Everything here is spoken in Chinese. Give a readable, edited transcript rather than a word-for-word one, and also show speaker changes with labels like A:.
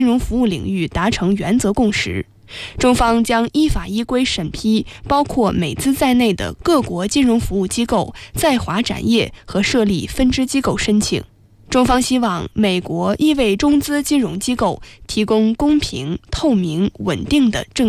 A: 金融服务领域达成原则共识。中方将依法依规审批包括美资在内的各国金融服务机构在华展业和设立分支机构申请。中方希望美国亦为中资金融机构提供公平、透明、稳定的政